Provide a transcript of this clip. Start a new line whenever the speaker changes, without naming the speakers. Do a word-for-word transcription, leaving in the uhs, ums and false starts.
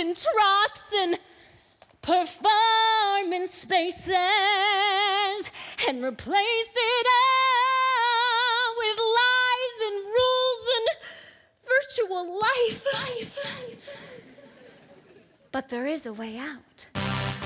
and troughs and performance spaces and replace it all with lies and rules and virtual life. But there is a way out.